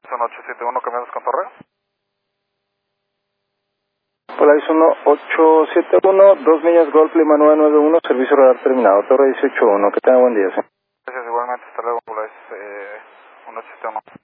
1871, camiones con torre. Polaris 1871, 2 millas Golf Lima 991, servicio radar terminado, torre 181, que tenga buen día, señor. Gracias, igualmente, hasta luego, Polaris 1871.